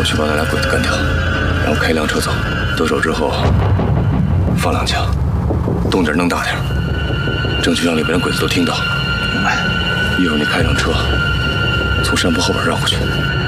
我去把那俩鬼子干掉，然后开辆车走。得手之后放2枪，动静弄大点，争取让里边的鬼子都听到。 明白。 一会儿你开辆车从山坡后边绕过去。